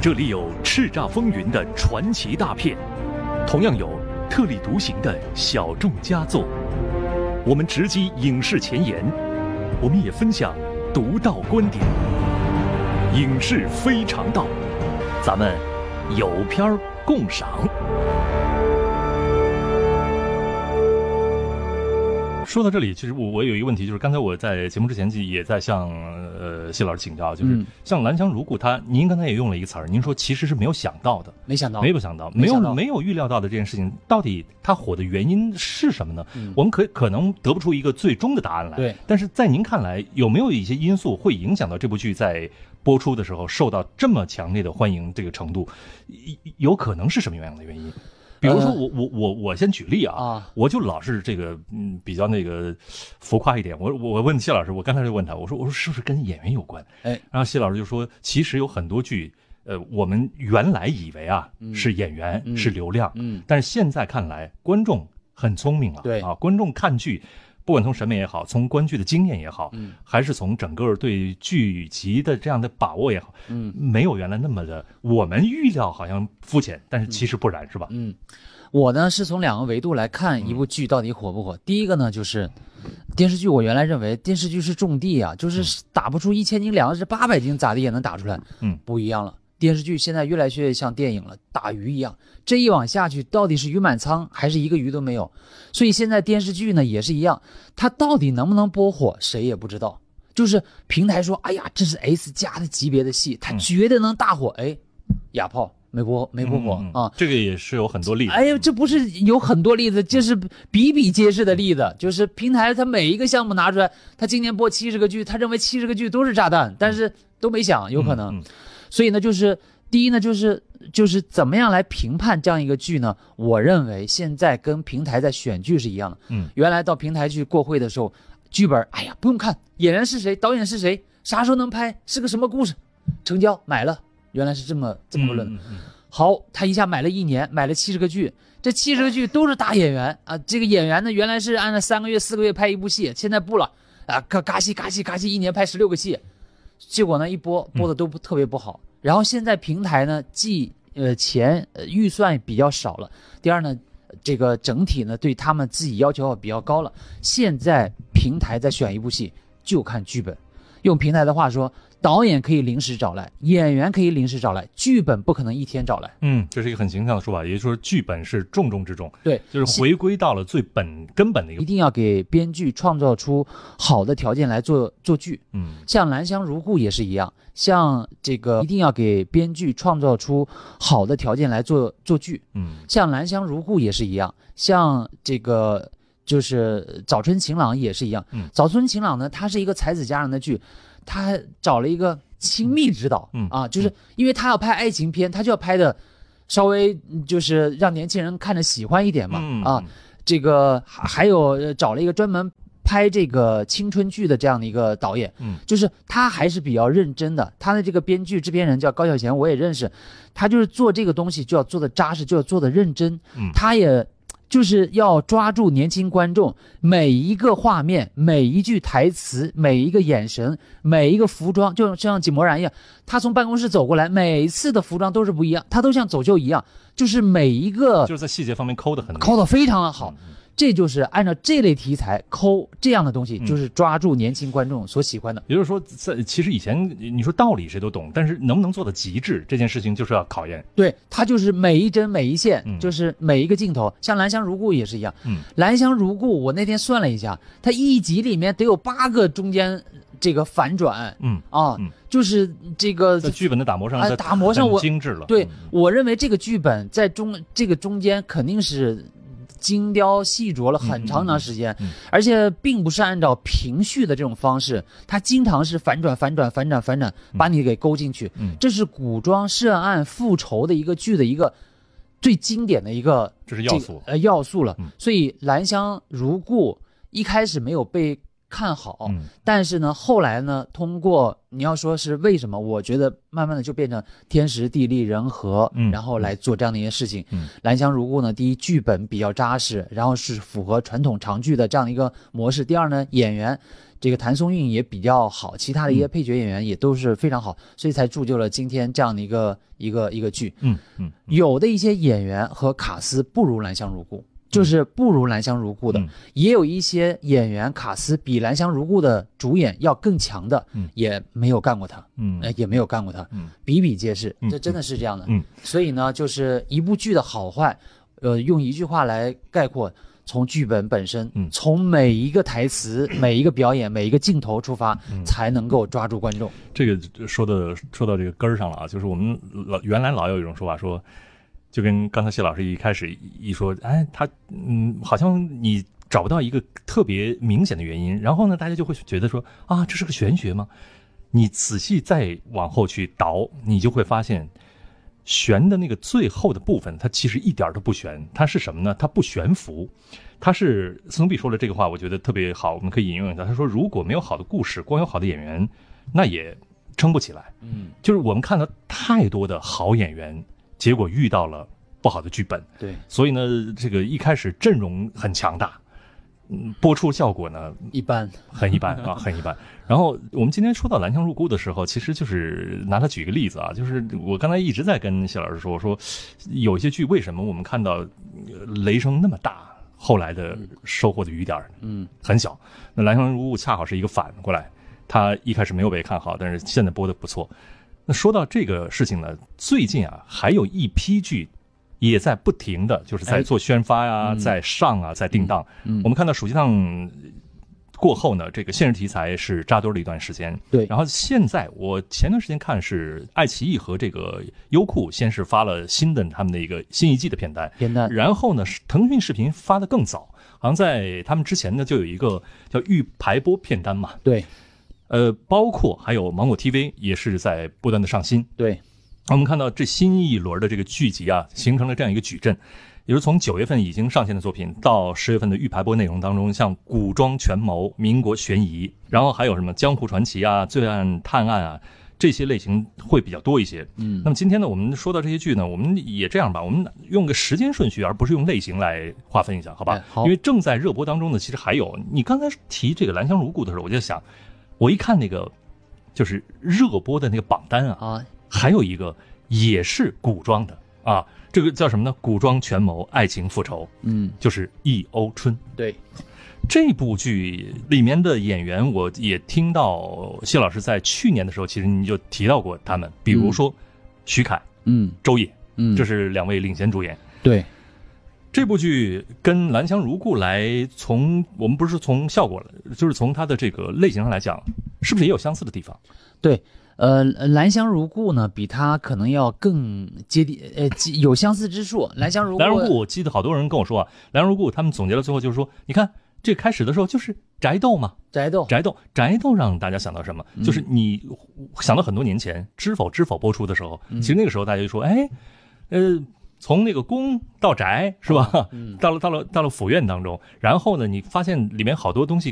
这里有叱咤风云的传奇大片，同样有特立独行的小众佳作。我们直击影视前沿，我们也分享独到观点。影视非常道，咱们有片儿共赏。 说到这里，其实我有一个问题，就是刚才我在节目之前也在向谢老师请教，就是像蓝翔如故您刚才也用了一个词儿，您说其实是没有想到的，没有预料到的这件事情，到底它火的原因是什么呢？我们可能得不出一个最终的答案来。 对， 但是在您看来，有没有一些因素会影响到这部剧在播出的时候受到这么强烈的欢迎这个程度？有可能是什么样的原因？比如说我先举例啊，我就老是这个比较那个浮夸一点，我问谢老师，我刚才就问他，我说是不是跟演员有关？然后谢老师就说，其实有很多剧，我们原来以为是演员是流量，但是现在看来观众很聪明了， 对啊，观众看剧。不管从审美也好，从观剧的经验也好，还是从整个对剧集的这样的把握也好，没有原来那么的我们预料好像肤浅，但是其实不然，是吧？ 我呢是从两个维度来看一部剧到底火不火。第一个呢就是电视剧，我原来认为电视剧是种地啊，就是打不出1000斤粮食800斤咋的也能打出来，不一样了。电视剧现在越来越像电影了，打鱼一样，这一网下去到底是鱼满仓还是一个鱼都没有。所以现在电视剧呢也是一样，它到底能不能播火谁也不知道，就是平台说哎呀这是 S 加的级别的戏，它绝对能大火，哑炮没播火啊。 这个也是有很多例子。 哎呀，这不是有很多例子，这是比比皆是的例子。就是平台它每一个项目拿出来，它今年播70个剧，他认为70个剧都是炸弹，但是都没想有可能。所以呢，就是第一呢，就是怎么样来评判这样一个剧呢？我认为现在跟平台在选剧是一样的。原来到平台去过会的时候，剧本哎呀不用看，演员是谁，导演是谁，啥时候能拍，是个什么故事，成交买了。原来是这么个论。好，他一下买了1年，买了70个剧，这70个剧都是大演员啊。这个演员呢，原来是按照3个月4个月拍一部戏，现在不了啊，嘎戏1年拍16个戏。结果呢，一播的都特别不好。然后现在平台呢，既钱预算比较少了，第二呢，这个整体呢对他们自己要求比较高了。现在平台在选一部戏就看剧本，用平台的话说，导演可以临时找来，演员可以临时找来，剧本不可能一天找来。 这是一个很形象的说法，也就是说剧本是重中之重。 对， 就是回归到了最根本的一个， 一定要给编剧创造出好的条件来做剧。像蓝翔如故也是一样，像这个一定要给编剧创造出好的条件来做剧。像蓝翔如故也是一样，像这个就是早春晴朗也是一样。早春晴朗呢，它是一个才子佳人的剧。他找了一个亲密指导就是因为他要拍爱情片，他就要拍的稍微就是让年轻人看着喜欢一点嘛。这个还有找了一个专门拍这个青春剧的这样的一个导演，就是他还是比较认真的。他的这个编剧制片人叫高晓贤，我也认识，他就是做这个东西就要做的扎实，就要做的认真。他也就是要抓住年轻观众每一个画面，每一句台词，每一个眼神，每一个服装，就像井柏然一样，他从办公室走过来，每一次的服装都是不一样，他都像走秀一样，就是每一个就是在细节方面抠得非常的好。这就是按照这类题材抠这样的东西，就是抓住年轻观众所喜欢的。 也就是说，其实以前你说道理谁都懂，但是能不能做到极致，这件事情就是要考验。 对，它就是每一帧每一线，就是每一个镜头。像蓝翔如故也是一样。蓝翔如故，我那天算了一下，它一集里面得有8个中间这个反转。就是这个在剧本的打磨上， 打磨上我精致了。 对，我认为这个剧本在这个中间肯定是精雕细琢了很长时间，而且并不是按照平叙的这种方式，它经常是反转，把你给勾进去。这是古装涉案复仇的一个剧的一个最经典的一个这是要素要素了。所以蓝翔如故一开始没有被看好，但是呢，后来呢，通过你要说是为什么，我觉得慢慢的就变成天时地利人和，然后来做这样的一些事情。兰香如故呢，第一剧本比较扎实，然后是符合传统长剧的这样的一个模式。第二呢，演员这个谭松韵也比较好，其他的一些配角演员也都是非常好，所以才铸就了今天这样的一个剧。有的一些演员和卡司不如兰香如故。就是不如兰香如故的，也有一些演员卡司比兰香如故的主演要更强的，也没有干过他，也没有干过他，比比皆是，这真的是这样的。所以呢，就是一部剧的好坏，用一句话来概括，从剧本本身，从每一个台词、每一个表演、每一个镜头出发，才能够抓住观众。 这个说到这个根儿上了啊，就是我们原来老有一种说法说。就跟刚才谢老师一开始一说，哎，他好像你找不到一个特别明显的原因，然后呢，大家就会觉得说啊，这是个玄学吗？你仔细再往后去倒，你就会发现，玄的那个最后的部分，它其实一点都不玄，它是什么呢？它不悬浮，它是斯农比说了这个话，我觉得特别好，我们可以引用一下。他说，如果没有好的故事，光有好的演员，那也撑不起来。就是我们看到太多的好演员。结果遇到了不好的剧本， 对， 所以呢，这个一开始阵容很强大，播出效果呢一般， 很一般啊，很一般。然后我们今天说到兰香如故的时候，其实就是拿它举一个例子啊，就是我刚才一直在跟谢老师说，我说有一些剧为什么我们看到雷声那么大，后来的收获的雨点很小。那兰香如故恰好是一个反过来，它一开始没有被看好，但是现在播的不错。那说到这个事情呢，最近啊还有一批剧也在不停的就是在做宣发呀，在上啊，在定档。我们看到暑期档过后呢，这个现实题材是扎堆了一段时间。 对， 然后现在我前段时间看是爱奇艺和这个优酷先是发了新的他们的一个新一季的片单，然后呢腾讯视频发的更早，好像在他们之前呢就有一个叫预排播片单嘛。 对。 包括还有芒果 TV 也是在不断的上新。 对， 我们看到这新一轮的这个剧集啊，形成了这样一个矩阵，也就是从9月份已经上线的作品到10月份的预排播内容当中，像古装权谋、民国悬疑，然后还有什么江湖传奇啊、罪案探案啊，这些类型会比较多一些。那么今天呢，我们说到这些剧呢，我们也这样吧，我们用个时间顺序，而不是用类型来划分一下，好吧？ 好。 因为正在热播当中呢，其实还有你刚才提这个兰香如故的时候，我就想。我一看那个就是热播的那个榜单啊，还有一个也是古装的啊，这个叫什么呢？古装权谋爱情复仇，就是《忆欧春》。 对， 这部剧里面的演员，我也听到谢老师在去年的时候，其实你就提到过他们，比如说徐凯，周也，这是2位领衔主演。 对。 这部剧跟兰香如故来我们不是从效果了，就是从它的这个类型上来讲，是不是也有相似的地方？ 对，兰香如故呢，比它可能要更接地，有相似之处。兰香如故， 我记得好多人跟我说啊，兰香如故他们总结了最后就是说，你看这开始的时候就是宅斗嘛，宅斗让大家想到什么？就是你想到很多年前知否播出的时候，其实那个时候大家就说，从那个宫到宅是吧？到了府院当中，然后呢，你发现里面好多东西